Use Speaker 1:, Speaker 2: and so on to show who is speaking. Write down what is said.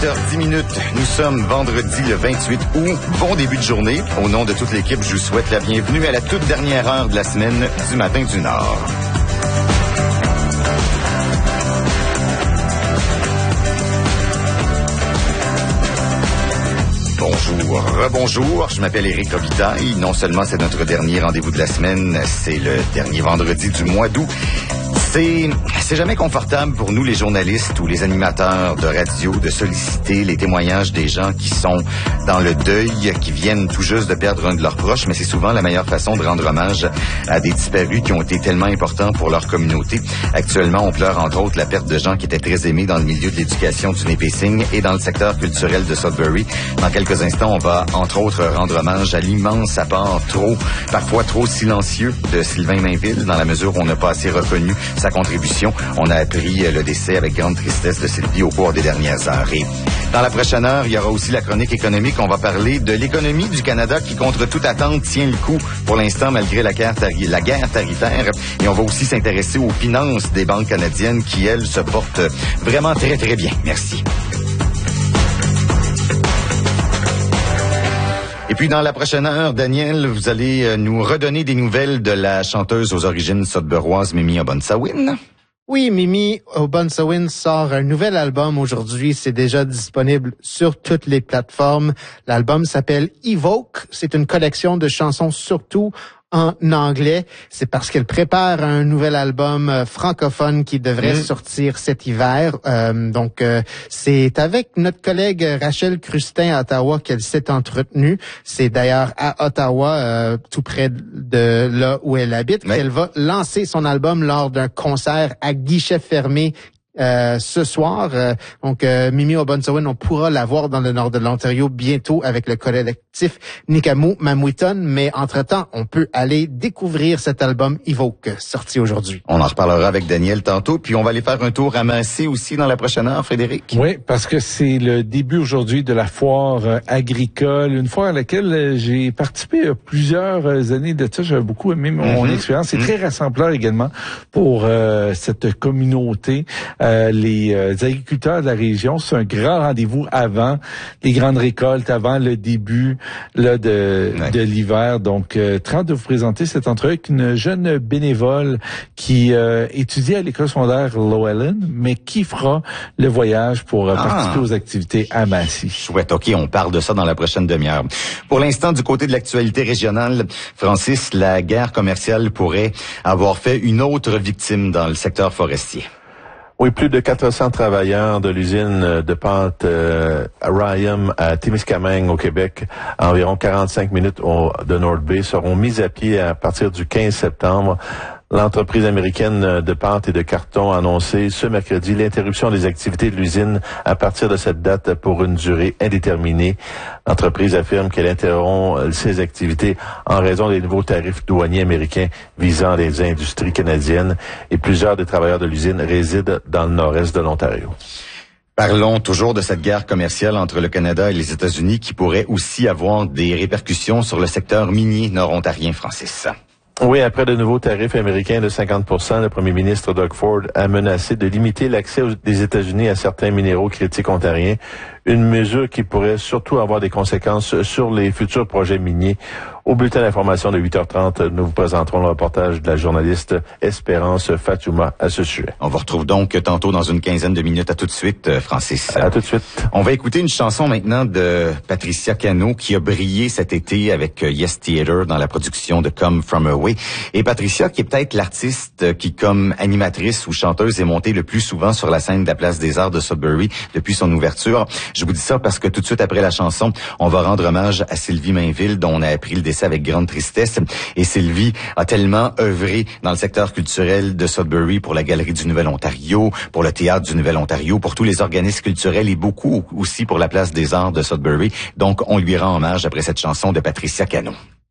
Speaker 1: 8h10. Nous sommes vendredi le 28 août. Bon début de journée. Au nom de toute l'équipe, je vous souhaite la bienvenue à la toute dernière heure de la semaine du Matin du Nord. Bonjour, rebonjour, je m'appelle Éric Robitaille. Non seulement c'est notre dernier rendez-vous de la semaine, c'est le dernier vendredi du mois d'août. C'est jamais confortable pour nous, les journalistes ou les animateurs de radio, de solliciter les témoignages des gens qui sont dans le deuil, qui viennent tout juste de perdre un de leurs proches, mais c'est souvent la meilleure façon de rendre hommage à des disparus qui ont été tellement importants pour leur communauté. Actuellement, on pleure entre autres la perte de gens qui étaient très aimés dans le milieu de l'éducation du Nipissing et dans le secteur culturel de Sudbury. Dans quelques instants, on va entre autres rendre hommage à l'immense apport parfois trop silencieux de Sylvain Mainville, dans la mesure où on n'a pas assez reconnu sa contribution. On a appris le décès avec grande tristesse de Sylvie au cours des dernières heures. Et dans la prochaine heure, il y aura aussi la chronique économique. On va parler de l'économie du Canada qui, contre toute attente, tient le coup pour l'instant malgré la guerre tarifaire. Et on va aussi s'intéresser aux finances des banques canadiennes qui, elles, se portent vraiment très, très bien. Merci. Et puis, dans la prochaine heure, Daniel, vous allez nous redonner des nouvelles de la chanteuse aux origines sudburoises Mimi Obonsawin.
Speaker 2: Oui, Mimi Obonsawin sort un nouvel album aujourd'hui. C'est déjà disponible sur toutes les plateformes. L'album s'appelle Evoke. C'est une collection de chansons surtout en anglais. C'est parce qu'elle prépare un nouvel album francophone qui devrait sortir cet hiver. Donc, c'est avec notre collègue Rachel Crustin à Ottawa qu'elle s'est entretenue. C'est d'ailleurs à Ottawa, tout près de là où elle habite, qu'elle va lancer son album lors d'un concert à guichet fermé ce soir. Donc, Mimi Obonsawin, on pourra la voir dans le nord de l'Ontario bientôt avec le collectif Nikamu Mamuiton. Mais entre-temps, on peut aller découvrir cet album Evoke, sorti aujourd'hui.
Speaker 1: On en reparlera avec Daniel tantôt. Puis on va aller faire un tour à Massé aussi dans la prochaine heure, Frédéric.
Speaker 3: Oui, parce que c'est le début aujourd'hui de la foire agricole. Une foire à laquelle j'ai participé il y a plusieurs années de ça. J'avais beaucoup aimé mon expérience. C'est très rassembleur également pour cette communauté. Les agriculteurs de la région, c'est un grand rendez-vous avant les grandes récoltes, avant le début là de l'hiver. Donc, très hâte de vous présenter cette entrevue avec une jeune bénévole qui étudie à l'école secondaire Llewellyn, mais qui fera le voyage pour participer aux activités à Massy.
Speaker 1: Chouette, OK, on parle de ça dans la prochaine demi-heure. Pour l'instant, du côté de l'actualité régionale, Francis, la guerre commerciale pourrait avoir fait une autre victime dans le secteur forestier.
Speaker 4: Oui, plus de 400 travailleurs de l'usine de pâte Rayam à Témiscamingue au Québec, à environ 45 minutes de North Bay, seront mis à pied à partir du 15 septembre. L'entreprise américaine de pâte et de carton a annoncé ce mercredi l'interruption des activités de l'usine à partir de cette date pour une durée indéterminée. L'entreprise affirme qu'elle interrompt ses activités en raison des nouveaux tarifs douaniers américains visant les industries canadiennes et plusieurs des travailleurs de l'usine résident dans le nord-est de l'Ontario.
Speaker 1: Parlons toujours de cette guerre commerciale entre le Canada et les États-Unis qui pourrait aussi avoir des répercussions sur le secteur minier nord-ontarien, Francis.
Speaker 4: Oui, après de nouveaux tarifs américains de 50%, le premier ministre Doug Ford a menacé de limiter l'accès des États-Unis à certains minéraux critiques ontariens, une mesure qui pourrait surtout avoir des conséquences sur les futurs projets miniers. Au bulletin d'information de 8h30, nous vous présenterons le reportage de la journaliste Espérance Fatouma à ce sujet.
Speaker 1: On vous retrouve donc tantôt dans une quinzaine de minutes. À tout de suite, Francis.
Speaker 4: À tout de suite.
Speaker 1: On va écouter une chanson maintenant de Patricia Cano qui a brillé cet été avec Yes Theatre dans la production de Come From Away. Et Patricia qui est peut-être l'artiste qui, comme animatrice ou chanteuse, est montée le plus souvent sur la scène de la Place des Arts de Sudbury depuis son ouverture. Je vous dis ça parce que tout de suite après la chanson, on va rendre hommage à Sylvie Mainville, dont on a appris le décès avec grande tristesse. Et Sylvie a tellement œuvré dans le secteur culturel de Sudbury pour la Galerie du Nouvel-Ontario, pour le Théâtre du Nouvel-Ontario, pour tous les organismes culturels et beaucoup aussi pour la Place des Arts de Sudbury. Donc, on lui rend hommage après cette chanson de Patricia Cano.